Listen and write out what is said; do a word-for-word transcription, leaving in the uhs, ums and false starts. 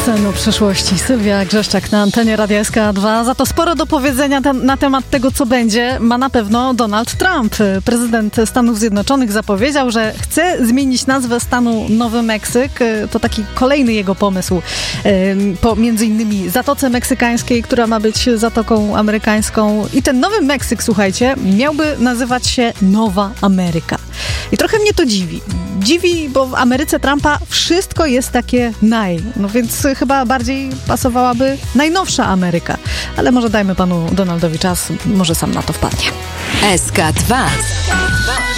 Sen o przyszłości. Sylwia Grzeszczak na antenie Radia S K dwa. Za to sporo do powiedzenia tam, na temat tego, co będzie, ma na pewno Donald Trump. Prezydent Stanów Zjednoczonych zapowiedział, że chce zmienić nazwę stanu Nowy Meksyk. To taki kolejny jego pomysł. Po między innymi Zatoce Meksykańskiej, która ma być Zatoką Amerykańską. I ten Nowy Meksyk, słuchajcie, miałby nazywać się Nowa Ameryka. I trochę mnie to dziwi. Dziwi, bo w Ameryce Trumpa wszystko jest takie naj. No więc chyba bardziej pasowałaby najnowsza Ameryka. Ale może dajmy panu Donaldowi czas, może sam na to wpadnie. S K dwa.